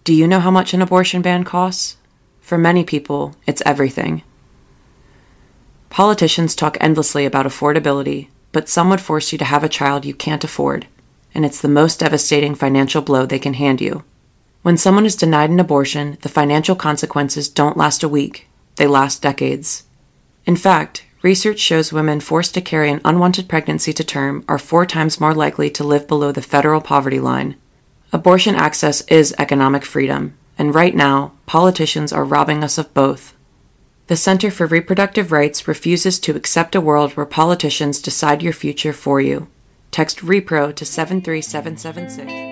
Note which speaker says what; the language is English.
Speaker 1: Do you know how much an abortion ban costs? For many people, it's everything. Politicians talk endlessly about affordability, but some would force you to have a child you can't afford, and it's the most devastating financial blow they can hand you. When someone is denied an abortion, the financial consequences don't last a week, they last decades. In fact, research shows women forced to carry an unwanted pregnancy to term are 4 times more likely to live below the federal poverty line. Abortion access is economic freedom, and right now, politicians are robbing us of both. The Center for Reproductive Rights refuses to accept a world where politicians decide your future for you. Text REPRO to 73776.